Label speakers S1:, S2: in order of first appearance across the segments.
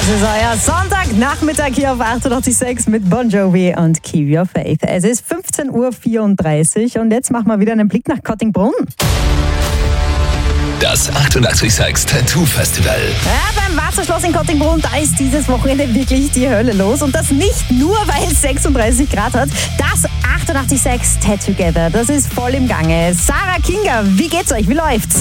S1: ist euer Sonntagnachmittag hier auf 88.6 mit Bon Jovi und Keep Your Faith. Es ist 15.34 Uhr und jetzt machen wir wieder einen Blick nach Kottingbrunn.
S2: Das 88.6 Tattoo Festival.
S1: Ja, beim Wasserschloss in Kottingbrunn, da ist dieses Wochenende wirklich die Hölle los. Und das nicht nur, weil es 36 Grad hat. Das 88.6 Tattoo Together, das ist voll im Gange. Sarah Kinga, wie geht's euch? Wie läuft's?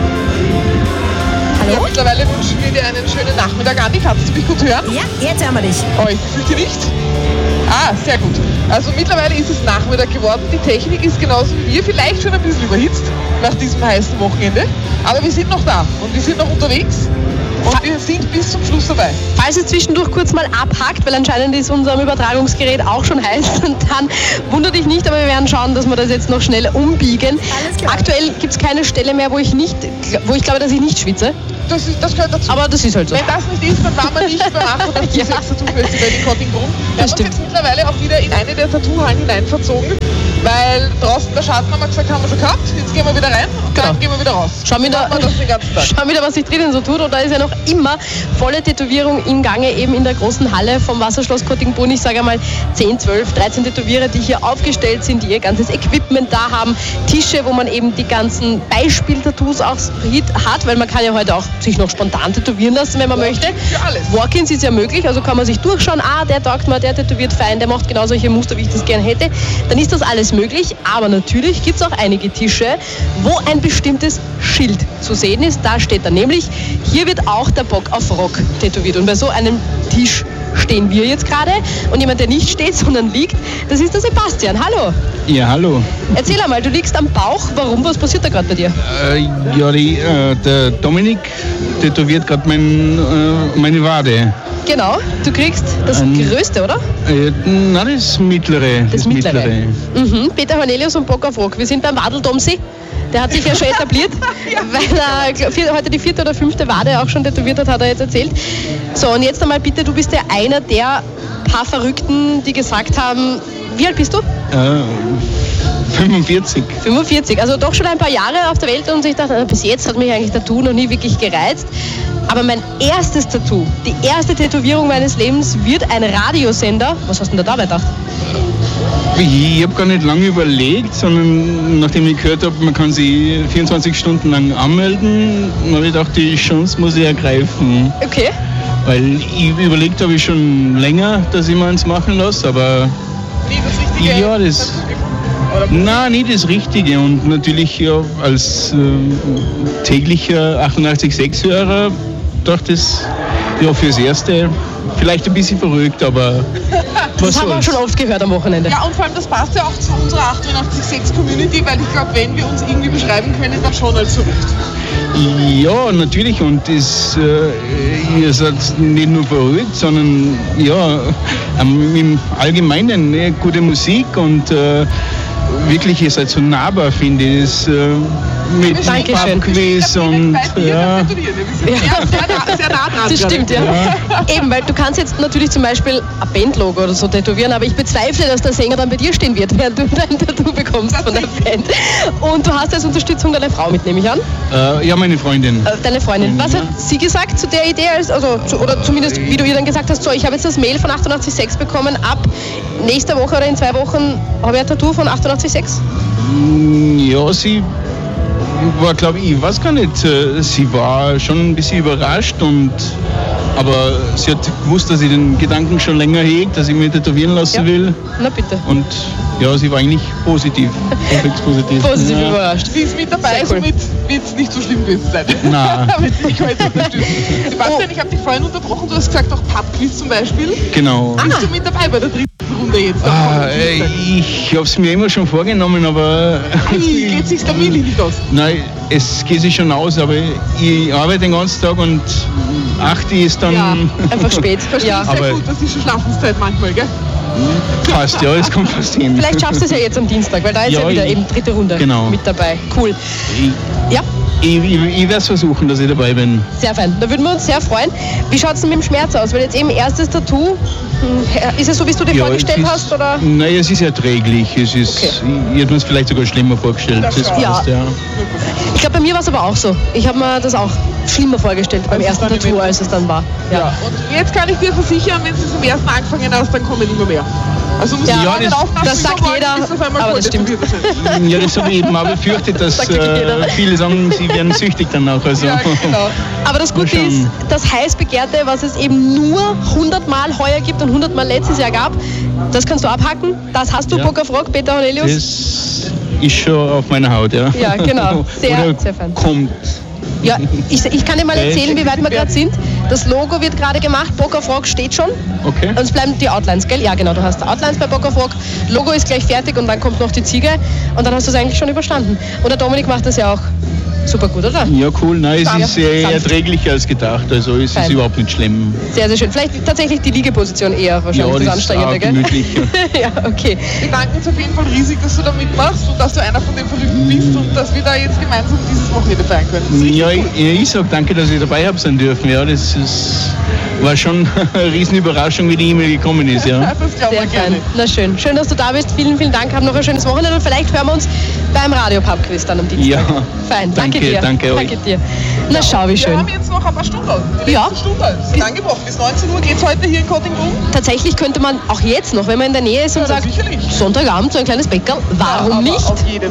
S1: Hallo?
S3: Ja, mittlerweile wünschen wir dir einen schönen Nachmittag. Andi, kannst du mich gut hören?
S1: Ja, jetzt hören wir dich.
S3: Oh, ich fürchte nicht. Ah, sehr gut. Also mittlerweile ist es Nachmittag geworden. Die Technik ist genauso wie wir, vielleicht schon ein bisschen überhitzt nach diesem heißen Wochenende. Aber wir sind noch da und wir sind noch unterwegs. Und wir sind bis zum Schluss dabei.
S4: Falls es zwischendurch kurz mal abhackt, weil anscheinend ist unser Übertragungsgerät auch schon heiß, dann wundert dich nicht, aber wir werden schauen, dass wir das jetzt noch schnell umbiegen.
S1: Alles klar.
S4: Aktuell gibt es keine Stelle mehr, wo ich glaube, dass ich nicht schwitze.
S3: Das gehört dazu.
S4: Aber das ist halt so.
S3: Wenn das nicht ist, dann waren wir nicht beim 88.6 Tattoo-Festival in Kottingbrunn. Wir haben uns jetzt mittlerweile auch wieder in eine der Tattoo-Hallen hinein verzogen, weil draußen der Schaden, haben wir gesagt, haben wir schon gehabt. Jetzt gehen wir wieder rein und dann gehen wir wieder raus.
S4: Schauen wir wieder, was sich drinnen so tut. Und da ist ja noch immer volle Tätowierung im Gange, eben in der großen Halle vom Wasserschloss Kottingbrunn. Ich sage einmal 10, 12, 13 Tätowierer, die hier aufgestellt sind, die ihr ganzes Equipment da haben. Tische, wo man eben die ganzen Beispiel-Tattoos auch hat, weil man kann ja heute auch sich noch spontan tätowieren lassen, wenn man möchte.
S3: Für alles.
S4: Walk-ins ist ja möglich, also kann man sich durchschauen, der taugt mir, der tätowiert fein, der macht genau solche Muster, wie ich das gern hätte. Dann ist das alles möglich, aber natürlich gibt es auch einige Tische, wo ein bestimmtes Schild zu sehen ist. Da steht dann nämlich, hier wird auch der Bock auf Rock tätowiert. Und bei so einem Tisch stehen wir jetzt gerade. Und jemand, der nicht steht, sondern liegt, das ist der Sebastian. Hallo.
S5: Ja, hallo.
S4: Erzähl einmal, du liegst am Bauch. Warum? Was passiert da gerade bei dir?
S5: Der Dominik tätowiert gerade meine Wade.
S4: Genau, du kriegst das Größte, oder?
S5: Nein, das Mittlere.
S4: Das Mittlere. Peter Cornelius und Bock auf Rock. Wir sind beim Wadl-Domsi. Der hat sich ja schon etabliert, weil er heute die 4. oder 5. Wade auch schon tätowiert hat er jetzt erzählt. So, und jetzt einmal bitte, du bist ja einer der paar Verrückten, die gesagt haben, wie alt bist du?
S5: 45.
S4: 45, also doch schon ein paar Jahre auf der Welt und ich dachte, bis jetzt hat mich eigentlich Tattoo noch nie wirklich gereizt. Aber mein erstes Tattoo, die erste Tätowierung meines Lebens wird ein Radiosender. Was hast du denn da dabei gedacht?
S5: Ich habe gar nicht lange überlegt, sondern nachdem ich gehört habe, man kann sich 24 Stunden lang anmelden, habe ich gedacht, die Chance muss ich ergreifen.
S4: Okay.
S5: Weil ich überlegt habe ich schon länger, dass ich mir eins machen lasse, aber
S3: das Richtige.
S5: ja, Nein, nicht das Richtige. Und natürlich ja, als täglicher 88.6-Hörer dachte ich, ja, fürs Erste vielleicht ein bisschen verrückt, aber
S4: das haben wir auch schon oft gehört am Wochenende.
S3: Ja, und vor allem das passt ja auch zu unserer 88.6 Community, weil ich glaube, wenn wir uns irgendwie beschreiben können, dann schon als verrückt.
S5: Ja, natürlich. Und ihr seid nicht nur verrückt, sondern ja, im Allgemeinen gute Musik und wirklich, ihr seid so nahbar, finde ich. Mit Pubquiz und
S3: ja. Sehr nah dran.
S4: Das stimmt, ja. Eben, weil du kannst jetzt natürlich zum Beispiel ein Bandlogo oder so tätowieren, aber ich bezweifle, dass der Sänger dann bei dir stehen wird, während du dein Tattoo bekommst von der Band. Und du hast als Unterstützung deine Frau mit, nehme ich an?
S5: Ja, meine Freundin.
S4: Deine Freundin. Was hat sie gesagt zu der Idee? Oder zumindest, wie du ihr dann gesagt hast, so, ich habe jetzt das Mail von 88.6 bekommen, ab nächster Woche oder in 2 Wochen habe ich ein Tattoo von 88.6?
S5: Ja, sie war, glaube ich weiß gar nicht, sie war schon ein bisschen überrascht, aber sie hat gewusst, dass ich den Gedanken schon länger hege, dass ich mich tätowieren lassen will.
S4: Na bitte.
S5: Und ja, sie war eigentlich positiv.
S4: Positiv überrascht.
S3: Sie ist mit dabei, somit wird es nicht so schlimm gewesen sein.
S5: Nein.
S3: Ich kann jetzt unterstützen. Sebastian, ich habe dich vorhin unterbrochen, du hast gesagt, auch Pubquiz zum Beispiel.
S5: Genau.
S3: Bist du mit dabei bei der 3. Runde jetzt?
S5: Ich habe es mir immer schon vorgenommen, aber...
S3: Geht sich der Mili nicht aus?
S5: Nein, es geht sich schon aus, aber ich arbeite den ganzen Tag und 8 ist dann...
S4: Ja, einfach spät.
S3: Ja. Sehr gut, das ist schon Schlafenszeit manchmal, gell?
S5: Passt, ja, es kommt fast hin.
S4: Vielleicht schaffst du es ja jetzt am Dienstag, weil da ist ja wieder eben 3. Runde mit dabei. Cool. Ja?
S5: Ich werde es versuchen, dass ich dabei bin.
S4: Sehr fein. Da würden wir uns sehr freuen. Wie schaut es denn mit dem Schmerz aus? Weil jetzt eben erstes Tattoo. Ist es so, wie du dir vorgestellt hast? Oder?
S5: Nein, es ist erträglich. Es ist, okay. Ich hätte mir es vielleicht sogar schlimmer vorgestellt. Das passt, ja.
S4: Ich glaube, bei mir war es aber auch so. Ich habe mir das auch schlimmer vorgestellt beim ersten Tattoo, als es dann war.
S3: Ja. Und jetzt kann ich dir versichern, wenn du es im ersten angefangen hast, dann kommen immer mehr. Also muss
S4: das sagt jeder, aber das stimmt.
S5: Ja, das habe ich eben auch befürchtet, dass viele sagen, sie werden süchtig dann auch. Also.
S3: Ja, genau.
S4: Aber das Gute ist, das heiß Begehrte, was es eben nur 100 Mal heuer gibt und 100 Mal letztes Jahr gab, das kannst du abhacken. Das hast du, Bock auf Rock, Peter Hornelius.
S5: Das ist schon auf meiner Haut, ja.
S4: Ja, genau. Sehr fein.
S5: Kommt.
S4: Ja, ich kann dir mal erzählen, wie weit wir gerade sind. Das Logo wird gerade gemacht, Bock auf Rock steht schon.
S5: Okay.
S4: Und es bleiben die Outlines, gell? Ja, genau, du hast Outlines bei Bock auf Rock. Logo ist gleich fertig und dann kommt noch die Ziege und dann hast du es eigentlich schon überstanden. Und der Dominik macht das ja auch super gut, oder?
S5: Ja, cool. Nein, es ist sehr erträglicher als gedacht. Also es ist überhaupt nicht schlimm.
S4: Sehr, sehr schön. Vielleicht tatsächlich die Liegeposition eher wahrscheinlich das Anstrengende, gell?
S5: Gemütlich,
S4: ja, okay.
S3: Wir danken uns auf jeden Fall riesig, dass du da mitmachst und dass du einer von den Verrückten bist und dass wir da jetzt gemeinsam dieses Wochenende feiern können.
S5: Ja, ich sage danke, dass ich dabei habe sein dürfen. Ja, das war schon eine riesen Überraschung, wie die E-Mail gekommen ist. Ja.
S3: Das glauben wir gerne.
S4: Na schön. Schön, dass du da bist. Vielen, vielen Dank. Hab noch ein schönes Wochenende und vielleicht hören wir uns beim Radio-Pub-Quiz dann am Dienstag.
S5: Ja.
S4: Fein. Danke dir.
S5: Danke euch.
S4: Dir. Na schau, wie schön.
S3: Wir haben jetzt noch ein paar Stunden. Die letzte Stunde sind angebrochen. Bis 19 Uhr geht es heute hier in Kottingbrunn.
S4: Tatsächlich könnte man auch jetzt noch, wenn man in der Nähe ist und sagt,
S3: sicherlich.
S4: Sonntagabend so ein kleines Bäckerl, warum nicht?
S3: Auf jeden